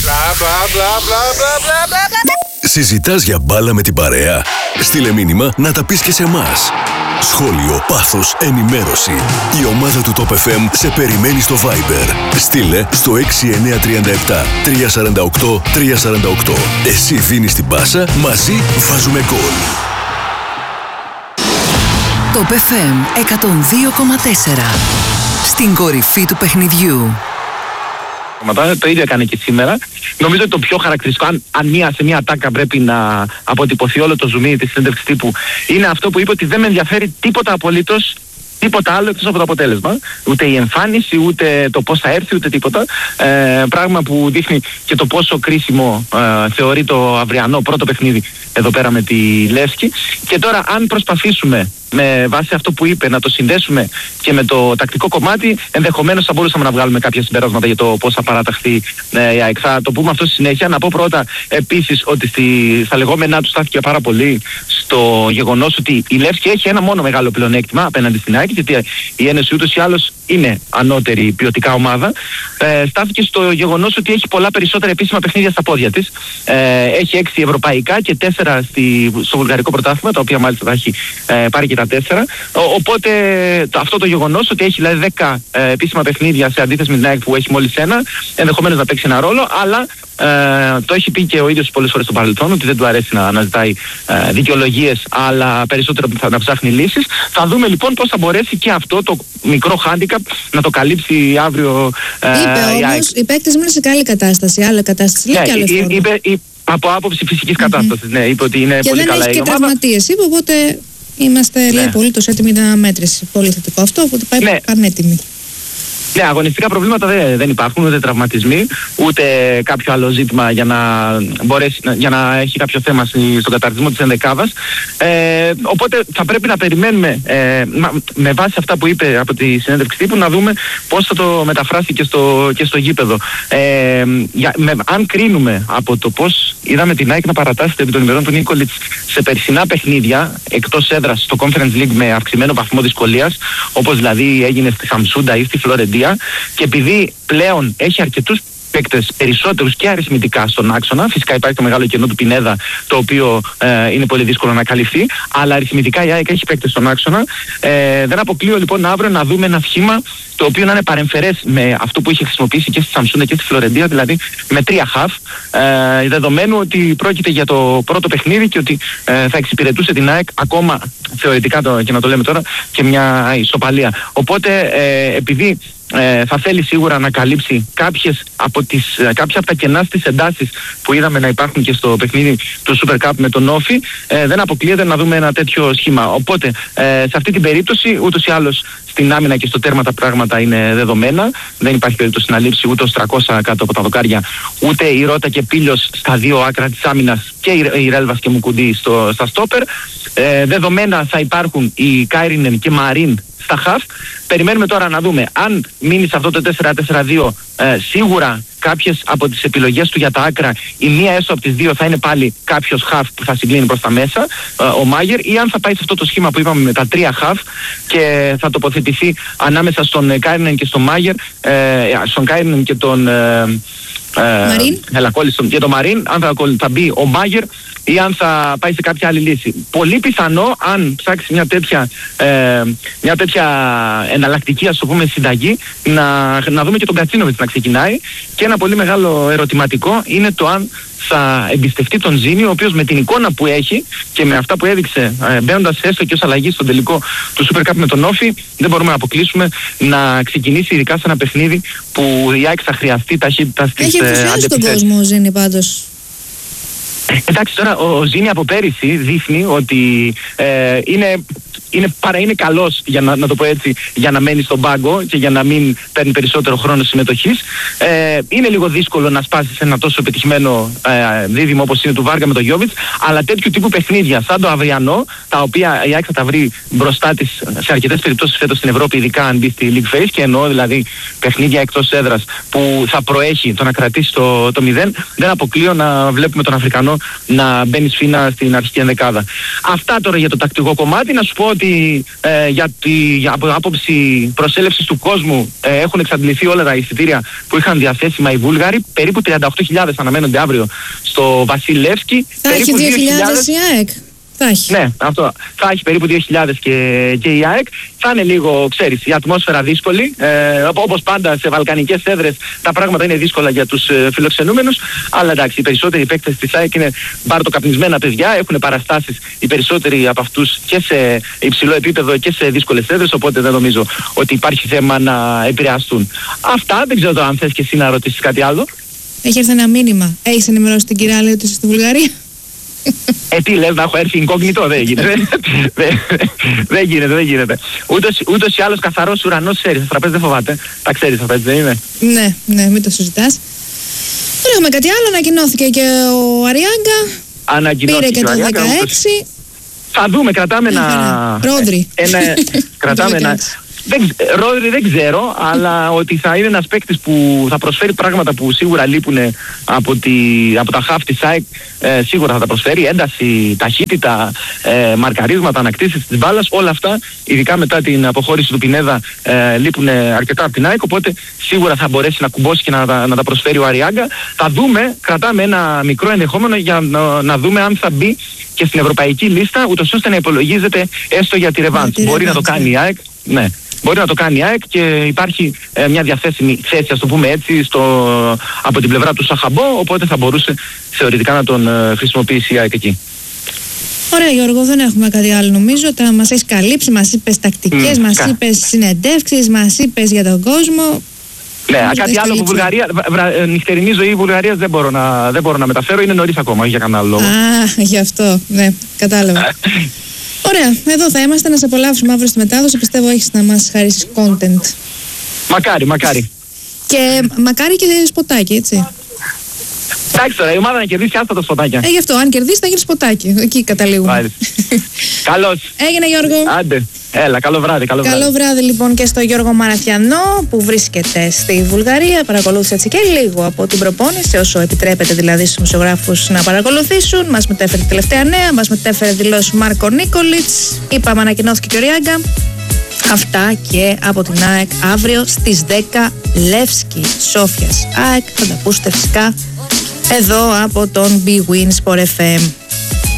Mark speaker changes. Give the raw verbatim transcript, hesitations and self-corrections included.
Speaker 1: Συζητάς για μπάλα με την παρέα? Στείλε μήνυμα να τα πεις και σε εμάς. Σχόλιο, πάθος, ενημέρωση. Η ομάδα του Top εφ εμ σε περιμένει στο Viber. Στείλε στο έξι εννιά τρία επτά τρία τέσσερα οκτώ τρία τέσσερα οκτώ. Εσύ δίνεις την πάσα, μαζί βάζουμε γκολ.
Speaker 2: Top εφ εμ εκατόν δύο κόμμα τέσσερα. Στην κορυφή του παιχνιδιού.
Speaker 3: Το ίδιο έκανε και σήμερα. Νομίζω ότι το πιο χαρακτηριστικό, αν, αν μία, σε μία ατάκα πρέπει να αποτυπωθεί όλο το ζουμί της συνέντευξης τύπου, είναι αυτό που είπε, ότι δεν με ενδιαφέρει τίποτα απολύτως, τίποτα άλλο εκτός από το αποτέλεσμα. Ούτε η εμφάνιση, ούτε το πώς θα έρθει, ούτε τίποτα. Ε, πράγμα που δείχνει και το πόσο κρίσιμο ε, θεωρεί το αυριανό πρώτο παιχνίδι εδώ πέρα με τη Λεύσκη. Και τώρα, αν προσπαθήσουμε με βάση αυτό που είπε να το συνδέσουμε και με το τακτικό κομμάτι, ενδεχομένως θα μπορούσαμε να βγάλουμε κάποια συμπεράσματα για το πώς θα παραταχθεί ε, η ΑΕΚ. Θα το πούμε αυτό στη συνέχεια. Να πω πρώτα επίσης ότι στη, στα λεγόμενά του στάθηκε πάρα πολύ στο γεγονός ότι η Λεύσκη έχει ένα μόνο μεγάλο πλεονέκτημα απέναντι στην ΑΕΚ, γιατί η Ένωση ούτως ή άλλως είναι ανώτερη ποιοτικά ομάδα. Ε, στάθηκε στο γεγονός ότι έχει πολλά περισσότερα επίσημα παιχνίδια στα πόδια της. Ε, έχει έξι ευρωπαϊκά και τέσσερα στη, στο βουλγαρικό πρωτάθλημα, τα οποία μάλιστα θα έχει ε, πάρει και τα τέσσερα. Ο, οπότε το, αυτό το γεγονός ότι έχει δηλαδή δέκα ε, επίσημα παιχνίδια σε αντίθεση με την ΑΕΚ που έχει μόλις ένα, ενδεχομένως να παίξει ένα ρόλο, αλλά ε, το έχει πει και ο ίδιος πολλές φορές στο παρελθόν ότι δεν του αρέσει να αναζητάει ε, δικαιολογίες, αλλά περισσότερο θα, να ψάχνει λύσεις. Θα δούμε λοιπόν πώς θα μπορέσει και αυτό το μικρό handicap να το καλύψει αύριο ε,
Speaker 4: είπε όμως, οι παίκτες μου είναι σε καλή κατάσταση, άλλη κατάσταση, λέει
Speaker 3: ναι,
Speaker 4: και άλλο
Speaker 3: είπε, είπε, είπε, από άποψη φυσικής mm-hmm. κατάστασης, ναι, είπε ότι είναι
Speaker 4: και
Speaker 3: πολύ καλά η ομάδα.
Speaker 4: Και δεν έχει και τραυματίες, είπε, οπότε είμαστε ναι. λέει απολύτως έτοιμοι να μέτρηση. Πολύ θετικό αυτό, οπότε πάει ναι. πανέτοιμοι.
Speaker 3: Ναι, αγωνιστικά προβλήματα δεν, δεν υπάρχουν, ούτε τραυματισμοί, ούτε κάποιο άλλο ζήτημα για να μπορέσει, για να έχει κάποιο θέμα στον καταρτισμό της ενδεκάδας. Ε, οπότε θα πρέπει να περιμένουμε ε, με βάση αυτά που είπε από τη συνέντευξη τύπου να δούμε πώς θα το μεταφράσει και στο, και στο γήπεδο. Ε, για, με, αν κρίνουμε από το πώς είδαμε την ΑΕΚ να παρατάσσεται επί των ημερών του Νίκολιτς σε περσινά παιχνίδια εκτός έδρας στο Conference League με αυξημένο βαθμό δυσκολίας, όπως δηλαδή έγινε στη Σαμσούντα ή στη Φλωρεντία, και επειδή πλέον έχει αρκετούς παίκτες περισσότερους και αριθμητικά στον άξονα, φυσικά υπάρχει το μεγάλο κενό του Πινέδα, το οποίο ε, είναι πολύ δύσκολο να καλυφθεί, αλλά αριθμητικά η ΑΕΚ έχει παίκτες στον άξονα. Ε, δεν αποκλείω λοιπόν αύριο να δούμε ένα σχήμα το οποίο να είναι παρεμφερές με αυτό που είχε χρησιμοποιήσει και στη Σαμσούντα και στη Φλωρεντία, δηλαδή με τρία χαφ, ε, δεδομένου ότι πρόκειται για το πρώτο παιχνίδι και ότι ε, θα εξυπηρετούσε την ΑΕΚ ακόμα θεωρητικά, το, και να το λέμε τώρα, και μια ισοπαλία. Οπότε ε, επειδή Ε, θα θέλει σίγουρα να καλύψει κάποιες από τις, κάποια από τα κενά στις εντάσεις που είδαμε να υπάρχουν και στο παιχνίδι του Super Cup με τον Όφη, ε, δεν αποκλείεται να δούμε ένα τέτοιο σχήμα. Οπότε ε, σε αυτή την περίπτωση ούτως ή άλλως στην άμυνα και στο τέρμα τα πράγματα είναι δεδομένα. Δεν υπάρχει περίπτωση να λείψει ούτε ο Στρακώσα κάτω από τα δοκάρια, ούτε η Ρώτα και Πίλιος στα δύο άκρα της άμυνας και η Ρέλβας και Μουκουντή στο, στα στόπερ. Ε, δεδομένα θα υπάρχουν οι Κάιρινεν και Μαρίν στα χαφ. Περιμένουμε τώρα να δούμε αν μείνει σε αυτό το τέσσερα τέσσερα δύο, ε, σίγουρα κάποιες από τις επιλογές του για τα άκρα, η μία έστω από τις δύο θα είναι πάλι κάποιος χαφ που θα συγκλίνει προς τα μέσα, ε, ο Μάγερ, ή αν θα πάει σε αυτό το σχήμα που είπαμε με τα τρία χαφ και θα τοποθετηθεί ανάμεσα στον Κάιρινεν και στον Μάγερ, ε, στον Κάιρινεν και τον ε,
Speaker 4: Μαρίν.
Speaker 3: Έλα, κόλλησε και το Μαρίν, αν θα, θα μπει ο Μάγερ ή αν θα πάει σε κάποια άλλη λύση. Πολύ πιθανό, αν ψάξει μια τέτοια, ε, μια τέτοια εναλλακτική, ας το πούμε, συνταγή, να, να δούμε και τον Κατσίνοβιτς να ξεκινάει. Και ένα πολύ μεγάλο ερωτηματικό είναι το αν θα εμπιστευτεί τον Ζήνη, ο οποίος με την εικόνα που έχει και με αυτά που έδειξε ε, μπαίνοντας έστω και ως αλλαγή στον τελικό του Super Cup με τον Όφη, δεν μπορούμε να αποκλείσουμε να ξεκινήσει ειδικά σε ένα παιχνίδι που η ΑΕΚ θα χρειαστεί ταχύτητα στις αντεπιθέσεις.
Speaker 4: Έχει ενθουσιάσει τον κόσμο ο Ζήνη πάντως.
Speaker 3: Εντάξει, τώρα ο Ζήνη από πέρυσι δείχνει ότι ε, είναι, είναι, παρά είναι καλός, για να, να το πω έτσι, για να μένει στον πάγκο και για να μην παίρνει περισσότερο χρόνο συμμετοχής. Ε, είναι λίγο δύσκολο να σπάσει σε ένα τόσο επιτυχημένο ε, δίδυμο όπως είναι του Βάργα με τον Γιόβιτς, αλλά τέτοιου τύπου παιχνίδια σαν το αυριανό, τα οποία η ΑΕΚ θα τα βρει μπροστά της σε αρκετές περιπτώσεις φέτος στην Ευρώπη, ειδικά αν μπει στη League Phase, και εννοώ δηλαδή παιχνίδια εκτός έδρας που θα προέχει το να κρατήσει το, το μηδέν, δεν αποκλείω να βλέπουμε τον Αφρικανό να μπαίνει σφίνα στην αρχική ενδεκάδα. Αυτά τώρα για το τακτικό κομμάτι. Να σου πω ότι ότι ε, για τη, για, από άποψη προσέλευσης του κόσμου ε, έχουν εξαντληθεί όλα τα εισιτήρια που είχαν διαθέσιμα οι Βούλγαροι. Περίπου τριάντα οκτώ χιλιάδες αναμένονται αύριο στο Βασίλ Λεύσκι.
Speaker 4: Θα έχει δύο χιλιάδες η ΑΕΚ. Θα έχει.
Speaker 3: Ναι, αυτό. Θα έχει περίπου δύο χιλιάδες και, και η ΑΕΚ. Θα είναι λίγο, ξέρεις, η ατμόσφαιρα δύσκολη. Ε, όπως πάντα σε βαλκανικές έδρες τα πράγματα είναι δύσκολα για τους ε, φιλοξενούμενους. Αλλά εντάξει, οι περισσότεροι παίκτες της ΑΕΚ είναι μπαρτοκαπνισμένα παιδιά. Έχουν παραστάσεις οι περισσότεροι από αυτούς και σε υψηλό επίπεδο και σε δύσκολες έδρες. Οπότε δεν νομίζω ότι υπάρχει θέμα να επηρεαστούν. Αυτά. Δεν ξέρω αν θες και εσύ να ρωτήσεις κάτι άλλο.
Speaker 4: Έχει έρθει ένα μήνυμα. Έχεις ενημερώσει την Κυράλη ότι είσαι στη Βουλγαρία?
Speaker 3: Ε, τι λες, να έχω έρθει incognito? Δεν γίνεται. Δεν γίνεται, δεν γίνεται. Ούτως, ούτως ή άλλως καθαρός ουρανός ξέρεις. Τα τραπέζι δεν φοβάται. Τα ξέρεις αυτά, δεν είναι?
Speaker 4: Ναι, ναι, μην το συζητάς. Δεν έχουμε κάτι άλλο. Ανακοινώθηκε και ο Αριάγκα. Πήρε και το δεκαέξι.
Speaker 3: Θα δούμε, κρατάμε ένα...
Speaker 4: Ρόδρυ.
Speaker 3: Κρατάμε ένα... Δεν, Ρόδρυ δεν ξέρω, αλλά ότι θα είναι ένας παίκτης που θα προσφέρει πράγματα που σίγουρα λείπουν από, τη, από τα χαφ της ΑΕΚ, ε, σίγουρα θα τα προσφέρει. Ένταση, ταχύτητα, ε, μαρκαρίσματα, ανακτήσεις της μπάλας, όλα αυτά, ειδικά μετά την αποχώρηση του Πινέδα, ε, λείπουν αρκετά από την ΑΕΚ, οπότε σίγουρα θα μπορέσει να κουμπώσει και να, να, να τα προσφέρει ο Αριάγκα. Θα δούμε, κρατάμε ένα μικρό ενδεχόμενο για να, να δούμε αν θα μπει και στην ευρωπαϊκή λίστα, ούτως ώστε να υπολογίζεται έστω για τη ρεβάνς. Μπορεί να το κάνει η ΑΕΚ, ναι. Μπορεί να το κάνει η ΑΕΚ και υπάρχει ε, μια διαθέσιμη θέση, ας το πούμε έτσι, στο, από την πλευρά του Σαχαμπό, οπότε θα μπορούσε θεωρητικά να τον ε, χρησιμοποιήσει η ΑΕΚ εκεί.
Speaker 4: Ωραία Γιώργο, δεν έχουμε κάτι άλλο νομίζω. Τα μας έχεις καλύψει, μας είπες τακτικές, mm, μας κα... είπες συνεντεύξεις, μας είπες για τον κόσμο.
Speaker 3: Ναι, νομίζω κάτι άλλο που Βουλγαρία, βρα, νυχτερινή ζωή Βουλγαρίας δεν μπορώ να, δεν μπορώ να μεταφέρω, είναι νωρίς ακόμα, όχι για κανένα άλλο λόγο.
Speaker 4: Α, γι' αυτό, ναι, κατάλαβα. Ωραία, εδώ θα είμαστε να σε απολαύσουμε αύριο στη μετάδοση. Πιστεύω έχεις να μας χαρίσεις content.
Speaker 3: Μακάρι, μακάρι.
Speaker 4: Και μακάρι και σποτάκι, έτσι.
Speaker 3: Εντάξει τώρα, η ομάδα να κερδίσει άστα τα σποτάκια.
Speaker 4: Ε, γι' αυτό, αν κερδίσει θα γίνει σποτάκι. Εκεί καταλήγουμε.
Speaker 3: Καλώς.
Speaker 4: Έγινε Γιώργο.
Speaker 3: Άντε. Έλα, καλό βράδυ, καλό βράδυ.
Speaker 4: Καλό βράδυ λοιπόν και στο Γιώργο Μαραθιανό που βρίσκεται στη Βουλγαρία. Παρακολούθησε έτσι και λίγο από την προπόνηση, όσο επιτρέπεται δηλαδή στους δημοσιογράφους να παρακολουθήσουν. Μας μετέφερε τη τελευταία νέα, μας μετέφερε δηλώσεις Μάρκο Νίκολιτς. Είπαμε, ανακοινώθηκε και ο Ριάγκα. Αυτά και από την ΑΕΚ αύριο στις δέκα Λεύσκι Σόφιας ΑΕΚ. Θα τα ακούσετε φυσικά εδώ από τον Big Win Sport εφ εμ.